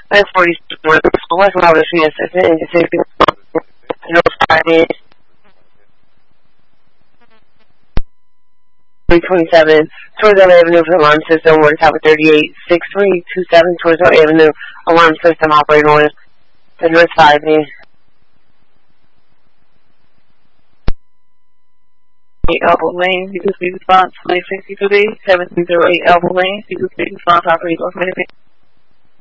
That's 44. West Lava Street Assistant and Pacific Friday 327 Torresdale Avenue for alarm system, Water Tower 38, 6327 Torresdale Avenue, alarm system operating on the North 5 me. 8 Elbow Lane, you can speak response 2063, 7308 Elbow Lane, you can speak response operating on